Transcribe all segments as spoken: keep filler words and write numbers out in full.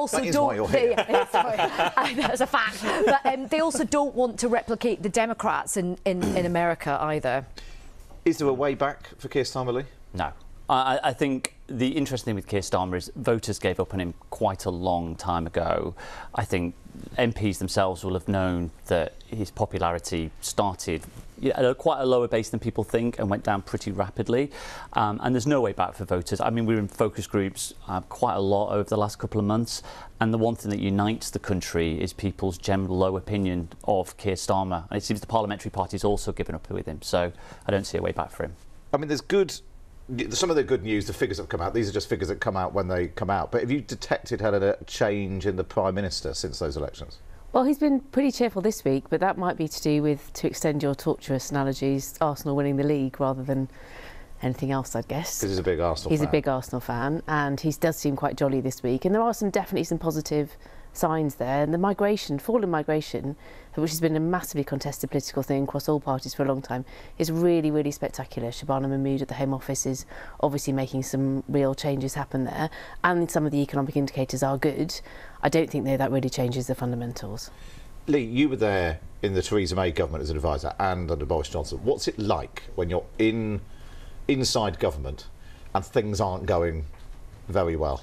also that is don't. Why you're here. They, sorry, that's a fact. But um, they also don't want to replicate the Democrats in, in, in America either. Is there a way back for Keir Starmer, Lee? No. I, I think the interesting thing with Keir Starmer is voters gave up on him quite a long time ago. I think M Ps themselves will have known that his popularity started at a quite a lower base than people think and went down pretty rapidly. Um, and there's no way back for voters. I mean, we were in focus groups uh, quite a lot over the last couple of months. And the one thing that unites the country is people's general low opinion of Keir Starmer. And it seems the parliamentary party's also given up with him. So I don't see a way back for him. I mean, there's good... Some of the good news, the figures that have come out, these are just figures that come out when they come out. But have you detected, Helen, a change in the Prime Minister since those elections? Well, he's been pretty cheerful this week, but that might be to do with, to extend your tortuous analogies, Arsenal winning the league rather than anything else, I'd guess. Because he's a big Arsenal he's fan. He's a big Arsenal fan, and he does seem quite jolly this week. And there are some definitely some positive signs there. And the migration, fall in migration, which has been a massively contested political thing across all parties for a long time, is really, really spectacular. Shabana Mahmood at the Home Office is obviously making some real changes happen there, and some of the economic indicators are good. I don't think, though, that really changes the fundamentals. Lee, you were there in the Theresa May government as an advisor and under Boris Johnson. What's it like when you're in inside government and things aren't going very well?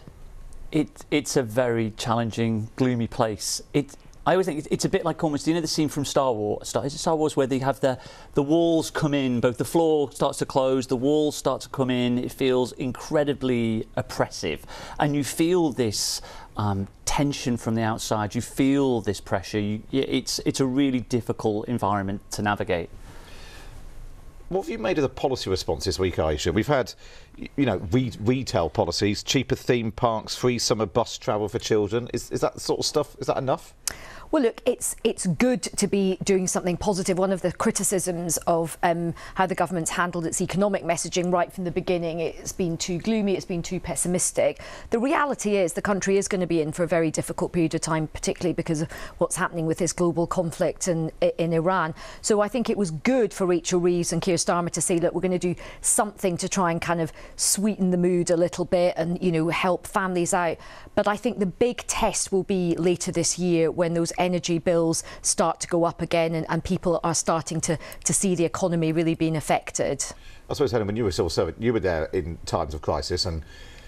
It, it's a very challenging, gloomy place. It, I always think it's a bit like almost, you know, the scene from Star Wars, Star, is it Star Wars, where they have the, the walls come in, both the floor starts to close, the walls start to come in, it feels incredibly oppressive. And you feel this um, tension from the outside, you feel this pressure, you, it's, it's a really difficult environment to navigate. What have you made of the policy response this week, Aisha? We've had, you know, re retail policies, cheaper theme parks, free summer bus travel for children. Is, is that sort of stuff, is that enough? Well, look, it's it's good to be doing something positive. One of the criticisms of um, how the government's handled its economic messaging right from the beginning, it's been too gloomy, it's been too pessimistic. The reality is the country is going to be in for a very difficult period of time, particularly because of what's happening with this global conflict in, in Iran. So I think it was good for Rachel Reeves and Keir Starmer to say, look, we're going to do something to try and kind of sweeten the mood a little bit and, you know, help families out. But I think the big test will be later this year when those energy bills start to go up again and, and people are starting to, to see the economy really being affected. I suppose, Helen, when you were civil servant, you were there in times of crisis, and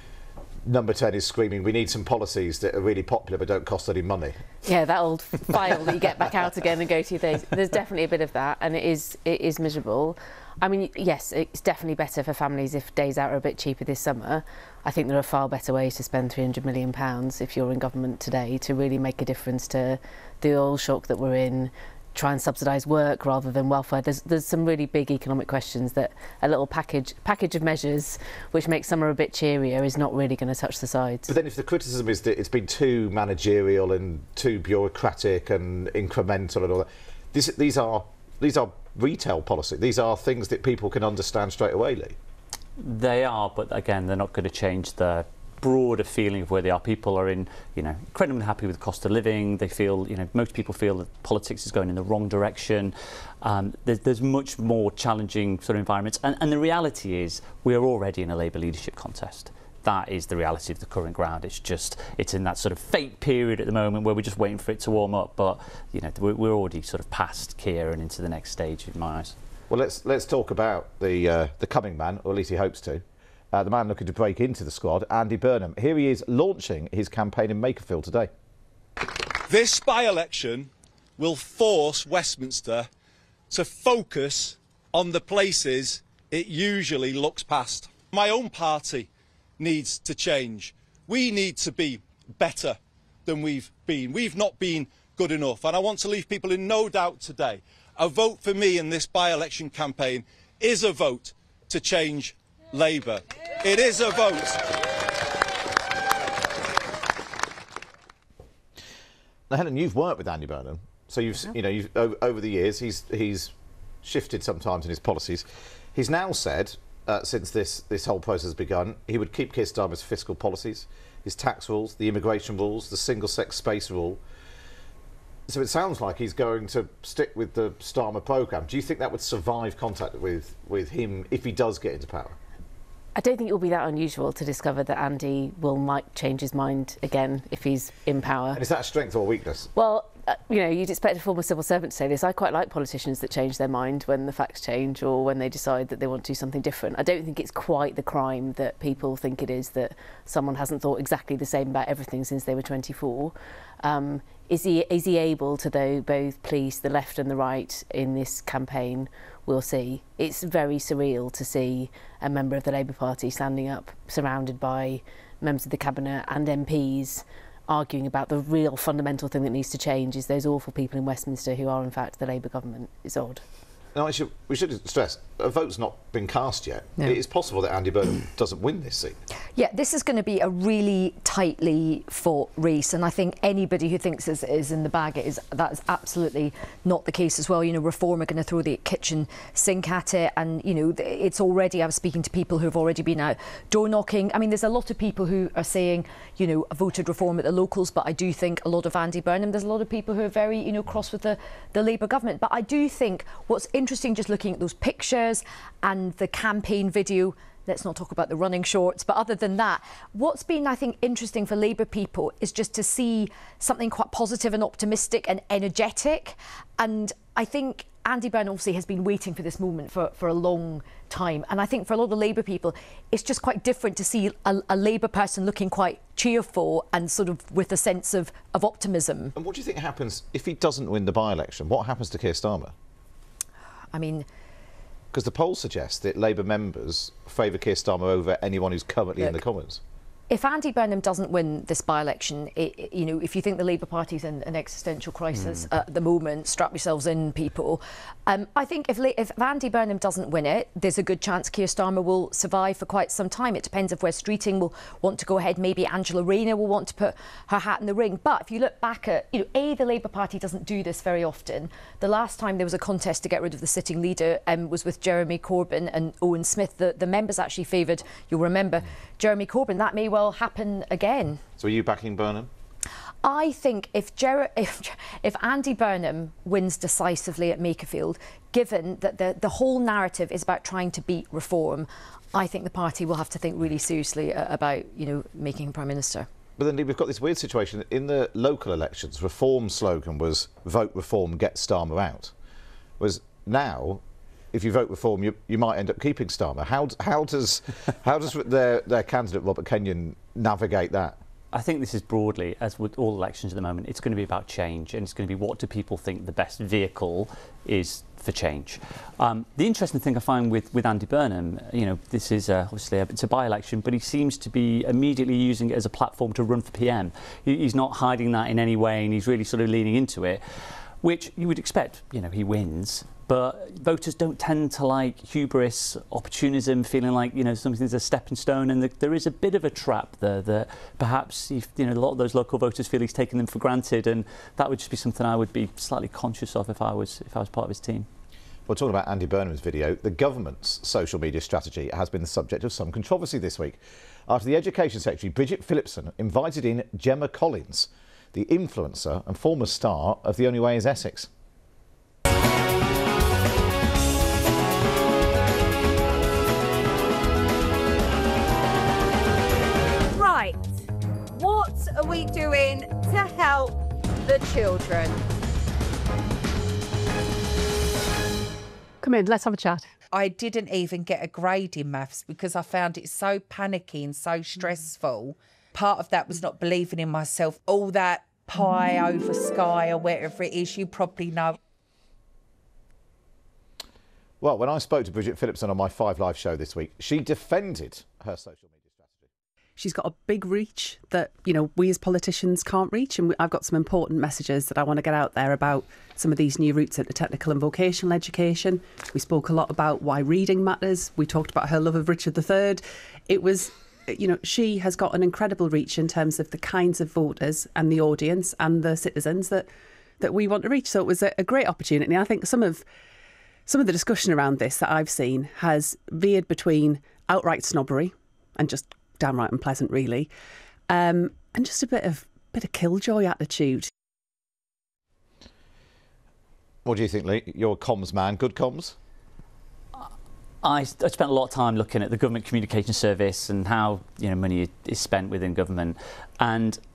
Number ten is screaming, we need some policies that are really popular but don't cost any money. Yeah, that old file that you get back out again and go to days. There's definitely a bit of that, and it is it is miserable. I mean, yes, it's definitely better for families if days out are a bit cheaper this summer. I think there are far better ways to spend three hundred million pounds if you're in government today to really make a difference to the oil shock that we're in, try and subsidise work rather than welfare. There's, there's some really big economic questions that a little package package of measures which makes summer a bit cheerier is not really going to touch the sides. But then if the criticism is that it's been too managerial and too bureaucratic and incremental and all that, this, these are these are retail policy. These are things that people can understand straight away, Lee. They are, but again, they're not going to change the broader feeling of where they are. People are in, you know, incredibly happy with the cost of living. They feel, you know, most people feel that politics is going in the wrong direction. Um, there's, there's much more challenging sort of environments. And, and the reality is we are already in a Labour leadership contest. That is the reality of the current ground. It's just, it's in that sort of fake period at the moment where we're just waiting for it to warm up. But, you know, we're, we're already sort of past Keir and into the next stage in my eyes. Well, let's, let's talk about the, uh, the coming man, or at least he hopes to. Uh, the man looking to break into the squad, Andy Burnham. Here he is launching his campaign in Makerfield today. This by-election will force Westminster to focus on the places it usually looks past. My own party needs to change. We need to be better than we've been. We've not been good enough. And I want to leave people in no doubt today. A vote for me in this by-election campaign is a vote to change Labour. It is a vote. Now, Helen, you've worked with Andy Burnham, so you've, you know, you've, over, over the years, he's he's shifted sometimes in his policies. He's now said, uh, since this this whole process has begun, he would keep Keir Starmer's fiscal policies, his tax rules, the immigration rules, the single-sex space rule. So it sounds like he's going to stick with the Starmer programme. Do you think that would survive contact with with him if he does get into power? I don't think it will be that unusual to discover that Andy will might change his mind again if he's in power. And is that a strength or a weakness? Well, uh, you know, you'd expect a former civil servant to say this. I quite like politicians that change their mind when the facts change or when they decide that they want to do something different. I don't think it's quite the crime that people think it is, that someone hasn't thought exactly the same about everything since they were twenty-four. Um, is he is he able to, though, both please the left and the right in this campaign? We'll see. It's very surreal to see a member of the Labour Party standing up, surrounded by members of the Cabinet and M Ps, arguing about the real fundamental thing that needs to change is those awful people in Westminster who are, in fact, the Labour government. It's odd. No, I should, we should stress, a vote's not been cast yet. No. It is possible that Andy Burnham doesn't win this seat. Yeah, this is going to be a really tightly fought race, and I think anybody who thinks this is in the bag, it is, that is absolutely not the case as well. You know, Reform are going to throw the kitchen sink at it, and, you know, it's already, I was speaking to people who have already been out door knocking. I mean, there's a lot of people who are saying, you know, voted Reform at the locals, but I do think a lot of Andy Burnham. There's a lot of people who are very, you know, cross with the, the Labour government. But I do think what's interesting, just looking at those pictures and the campaign video, let's not talk about the running shorts, but other than that, what's been, I think, interesting for Labour people is just to see something quite positive and optimistic and energetic. And I think Andy Burnham obviously has been waiting for this moment for, for a long time. And I think for a lot of Labour people, it's just quite different to see a, a Labour person looking quite cheerful and sort of with a sense of, of optimism. And what do you think happens if he doesn't win the by-election? What happens to Keir Starmer? I mean... Because the polls suggest that Labour members favour Keir Starmer over anyone who's currently Look, in the Commons. If Andy Burnham doesn't win this by-election, you know, if you think the Labour Party's in an existential crisis mm. at the moment, strap yourselves in, people. Um, I think if, if Andy Burnham doesn't win it, there's a good chance Keir Starmer will survive for quite some time. It depends if Wes Streeting will want to go ahead. Maybe Angela Rayner will want to put her hat in the ring. But if you look back at, you know, A, the Labour Party doesn't do this very often. The last time there was a contest to get rid of the sitting leader um, was with Jeremy Corbyn and Owen Smith. The, the members actually favoured, you'll remember, mm. Jeremy Corbyn. That may well happen again. So are you backing Burnham? I think if, Ger if if Andy Burnham wins decisively at Makerfield, given that the, the whole narrative is about trying to beat Reform, I think the party will have to think really seriously about, you know, making him Prime Minister. But then we've got this weird situation. In the local elections, Reform's slogan was vote Reform, get Starmer out. Was now, if you vote Reform, you, you might end up keeping Starmer. How, how does, how does their, their candidate, Robert Kenyon, navigate that? I think this is broadly, as with all elections at the moment, it's going to be about change, and it's going to be what do people think the best vehicle is for change. Um, the interesting thing I find with, with Andy Burnham, you know, this is uh, obviously a, it's a by-election, but he seems to be immediately using it as a platform to run for P M. He, he's not hiding that in any way, and he's really sort of leaning into it, which you would expect, you know, he wins. But voters don't tend to like hubris, opportunism, feeling like, you know, something's a stepping stone, and the, there is a bit of a trap there that perhaps, if, you know, a lot of those local voters feel he's taking them for granted, and that would just be something I would be slightly conscious of if I was if I was part of his team. Well, talking about Andy Burnham's video, the government's social media strategy has been the subject of some controversy this week after the Education Secretary, Bridget Phillipson, invited in Gemma Collins, the influencer and former star of The Only Way is Essex. What are we doing to help the children? Come in, let's have a chat. I didn't even get a grade in maths because I found it so panicky and so stressful. Part of that was not believing in myself. All that pie over sky or whatever it is, you probably know. Well, when I spoke to Bridget Phillipson on my Five Live show this week, she defended her social media strategy. She's got a big reach that, you know, we as politicians can't reach. And I've got some important messages that I want to get out there about some of these new routes into technical and vocational education. We spoke a lot about why reading matters. We talked about her love of Richard the Third. It was, you know, she has got an incredible reach in terms of the kinds of voters and the audience and the citizens that, that we want to reach. So it was a, a great opportunity. I think some of some of the discussion around this that I've seen has veered between outright snobbery and just downright unpleasant, really, um, and just a bit of bit of killjoy attitude. What do you think, Lee? You're a comms man. Good comms? I, I spent a lot of time looking at the government communication service and how you know money is spent within government, and